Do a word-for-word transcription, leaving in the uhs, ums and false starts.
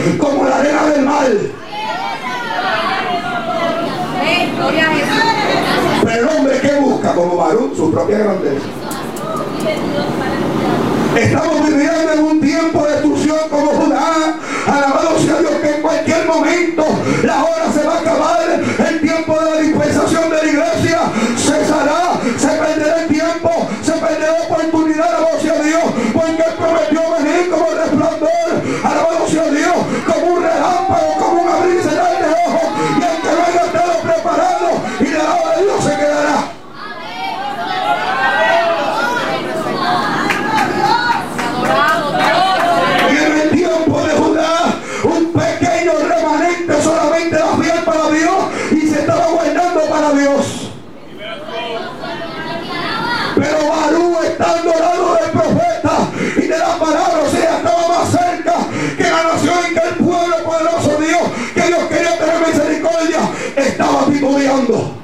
como la arena del mar. Pero el hombre que busca como Baruch su propia grandeza. Estamos viviendo en un tiempo de destrucción como Judá. Alabado sea Dios, que en cualquier momento la hora se va a acabar. El tiempo de la dispensación de la iglesia cesará. Se perderá el tiempo, se perderá la oportunidad. Alabado sea Dios, porque Él prometió venir como el resplandor. Alabado sea Dios, como un relámpago, como un abrir y cerrar de ojos. Y el que no haya estado preparado y la obra de Dios se quedará. Y en el tiempo de Judá, un pequeño remanente solamente era fiel para Dios y se estaba guardando para Dios. Pero Baruch, estando al lado del profeta y de la palabra, o sea, estaba más cerca que la nación y que el pueblo poderoso de Dios, que Dios quería tener misericordia, estaba titubeando.